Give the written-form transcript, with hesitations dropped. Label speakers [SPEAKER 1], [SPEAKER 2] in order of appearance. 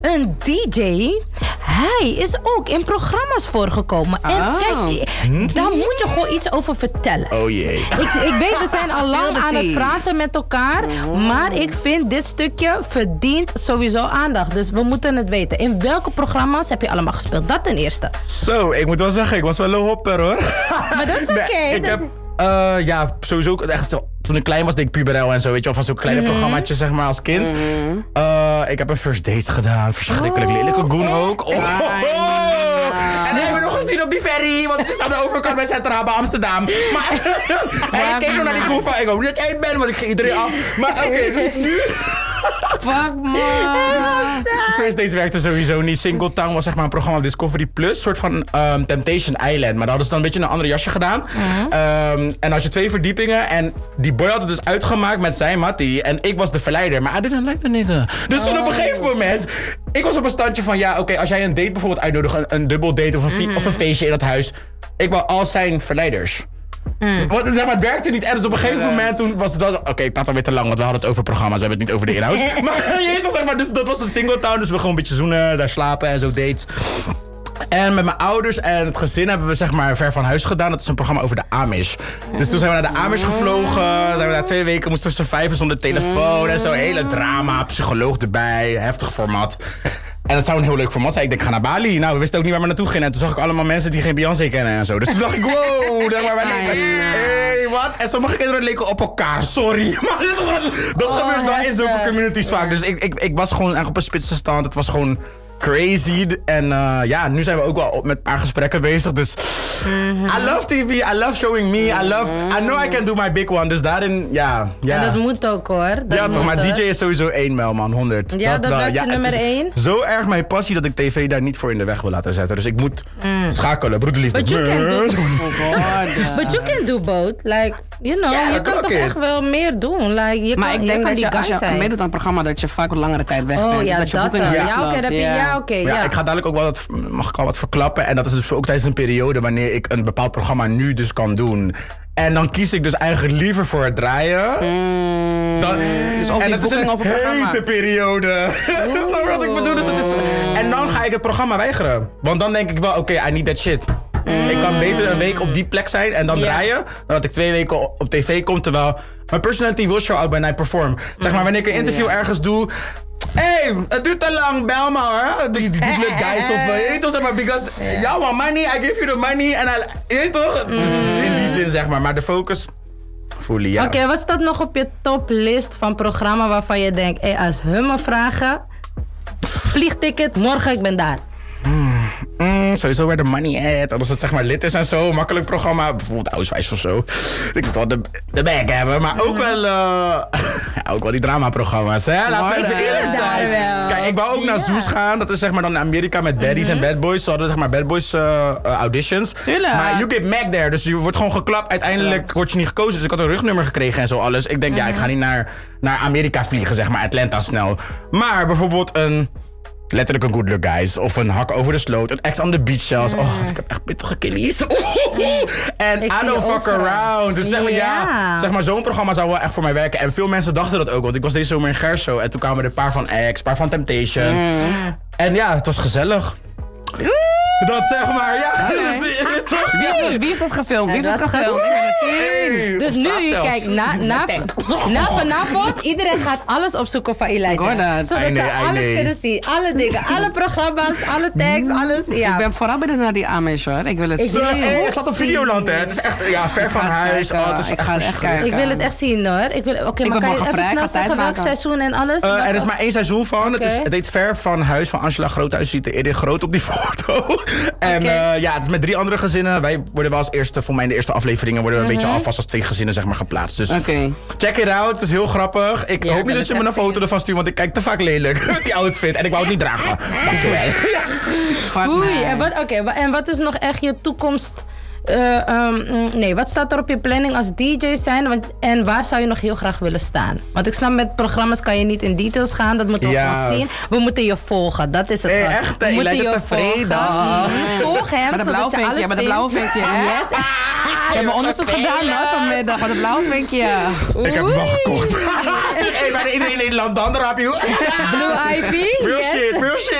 [SPEAKER 1] een DJ, hij is ook in programma's voorgekomen. En kijk, daar moet je gewoon iets over vertellen.
[SPEAKER 2] Oh jee.
[SPEAKER 1] Ik weet, we zijn al lang aan het praten met elkaar. Maar ik vind dit stukje verdient sowieso aandacht. Dus we moeten het weten. In welke programma's heb je allemaal gespeeld? Dat ten eerste.
[SPEAKER 2] Zo, ik moet wel zeggen, ik was wel een hopper hoor.
[SPEAKER 1] Maar dat is oké.
[SPEAKER 2] Ik heb, sowieso echt zo. Toen ik klein was, deed ik puberel en zo, weet je wel, van zo'n kleine programmaatje, zeg maar, als kind. Ik heb een first date gedaan, verschrikkelijk lelijke goen ook. En die hebben we nog gezien op die ferry, want het is aan de overkant bij Centraal bij Amsterdam. Maar en ik keek nog naar die goen van, ik hoop niet dat jij het bent, want ik ging iedereen af. Maar oké, dus nu...
[SPEAKER 3] Fuck man.
[SPEAKER 2] First Dates werkte sowieso niet. Single Town was zeg maar een programma op Discovery Plus. Soort van Temptation Island. Maar daar hadden ze dan een beetje een andere jasje gedaan. En als je 2 verdiepingen. En die boy had het dus uitgemaakt met zijn mattie. En ik was de verleider. Maar I didn't like the nigga. Dus toen op een gegeven moment... Ik was op een standje van... Ja, oké, als jij een date bijvoorbeeld uitnodigt. Een dubbel date of een feestje in dat huis. Ik wil al zijn verleiders. Want zeg maar, het werkte niet. En dus op een gegeven moment toen was het oké, ik praat alweer te lang, want we hadden het over programma's, we hebben het niet over de inhoud. Maar je weet toch, zeg maar, dus dat was een single town, dus we gewoon een beetje zoenen, daar slapen en zo dates. En met mijn ouders en het gezin hebben we zeg maar ver van huis gedaan. Dat is een programma over de Amish. Dus toen zijn we naar de Amish gevlogen. Zijn we daar 2 weken, moesten we surviven zonder telefoon en zo. Hele drama, psycholoog erbij, heftig format. En dat zou een heel leuk format zijn. Ik denk, ga naar Bali. Nou, we wisten ook niet waar we naartoe gingen. En toen zag ik allemaal mensen die geen Beyoncé kennen en zo. Dus toen dacht ik, wow, zeg maar, hey, wat? En sommige kinderen leken op elkaar, sorry. Maar dat gebeurt wel in zulke communities vaak. Dus ik was gewoon echt op een spitse stand. Het was gewoon crazy. En nu zijn we ook wel met een paar gesprekken bezig. Dus I love TV, I love showing me. I know I can do my big one. Dus daarin, ja.
[SPEAKER 1] En dat moet ook hoor.
[SPEAKER 2] Toch, maar DJ is sowieso 1 mijl, man. 100.
[SPEAKER 1] Ja, dat blijft je nummer 1.
[SPEAKER 2] Zo erg mijn passie dat ik tv daar niet voor in de weg wil laten zetten. Dus ik moet schakelen, broederliefde.
[SPEAKER 1] But you can do both. Like, you know, je kan toch echt wel meer doen. Like,
[SPEAKER 3] ik denk dat als je meedoet aan het programma, dat je vaak wat langere tijd weg bent.
[SPEAKER 1] Ja,
[SPEAKER 3] dus dat je boeking
[SPEAKER 1] oké.
[SPEAKER 2] Ik ga dadelijk ook wel mag ik al wat verklappen. En dat is dus ook tijdens een periode wanneer ik een bepaald programma nu dus kan doen. En dan kies ik dus eigenlijk liever voor het draaien.
[SPEAKER 3] Dus of die boeking of het programma.
[SPEAKER 2] Hete periode. Dat is wat ik bedoel. Dus en dan ga ik het programma weigeren. Want dan denk ik wel, oké, I need that shit. Ik kan beter een week op die plek zijn en dan draaien. Dan dat ik 2 weken op tv kom. Terwijl mijn personality will show out when I perform. Zeg maar, wanneer ik een interview ergens doe. Hey, het duurt te lang, bel maar hoor. Die good guys of je toch, zeg maar, because y'all want money, I give you the money. En je weet toch? Dus in die zin zeg maar de focus. Fully, ja.
[SPEAKER 1] Oké, wat staat nog op je toplist van programma waarvan je denkt, als hun me vragen, vliegticket, morgen ik ben daar.
[SPEAKER 2] Sowieso waar de money at. Als het zeg maar lid is en zo. Makkelijk programma. Bijvoorbeeld Housewives of zo. Ik moet wel de bag hebben. Maar ook wel... ook wel die dramaprogramma's. Hè? Kijk, ik wou ook naar Zoes gaan. Dat is zeg maar dan in Amerika met baddies en bad boys. Ze hadden zeg maar bad boys auditions.
[SPEAKER 3] Tuurlijk.
[SPEAKER 2] Maar you get Mac there. Dus je wordt gewoon geklapt. Uiteindelijk word je niet gekozen. Dus ik had een rugnummer gekregen en zo alles. Ik denk, ik ga niet naar Amerika vliegen, zeg maar. Atlanta snel. Maar bijvoorbeeld letterlijk een Good Luck Guys. Of een Hak over de Sloot. Een Ex on the Beach zelfs. Oh, ik heb echt pittige killies. En I don't fuck around. Dus zeg maar, zo'n programma zou wel echt voor mij werken. En veel mensen dachten dat ook. Want ik was deze zomer in Gerso. En toen kwamen er een paar van Ex, een paar van Temptation. En ja, het was gezellig. Dat zeg maar, ja.
[SPEAKER 3] Wie heeft dat gefilmd? Ik wil het zien.
[SPEAKER 1] Dus nu, kijk, na vanavond, iedereen gaat alles opzoeken van Elijah. Zodat ze alles kunnen zien. Alle dingen, alle programma's, alle tags, alles. Ja.
[SPEAKER 3] Ik ben vooral benieuwd naar die Amish hoor. Ik wil het zien.
[SPEAKER 2] Het staat op Videoland, hè. Het is echt ver van huis.
[SPEAKER 3] Ik ga het echt kijken.
[SPEAKER 1] Ik wil het echt zien hoor. Oké, maar kan je even snel zeggen welk seizoen en alles?
[SPEAKER 2] Er is maar 1 seizoen van. Het heet Ver van Huis van Angela Groothuis. Ziet er eerder groot op die foto. En het is met 3 andere gezinnen. Wij worden wel als eerste, voor mij in de eerste afleveringen, worden we een beetje alvast als 2 gezinnen zeg maar geplaatst. Dus check it out, het is heel grappig. Ik hoop niet dat je me een foto ervan stuurt, want ik kijk te vaak lelijk met die outfit. En ik wou het niet dragen. Dankjewel.
[SPEAKER 1] Oei, en wat is nog echt je toekomst? Wat staat er op je planning als DJ zijn? En waar zou je nog heel graag willen staan? Want ik snap, met programma's kan je niet in details gaan. Dat moeten we gewoon zien. We moeten je volgen, dat is het.
[SPEAKER 2] Echt, je lijkt tevreden.
[SPEAKER 1] Volg hem,
[SPEAKER 3] met een blauwe vinkje.
[SPEAKER 1] Yes.
[SPEAKER 3] Ik heb mijn onderzoek gedaan hoor, vanmiddag met een blauwvinkje.
[SPEAKER 2] Ik heb hem al gekocht. Hey, bijna iedereen in Nederland, dan heb je...
[SPEAKER 1] Blue Ivy.
[SPEAKER 2] Real shit, real shit.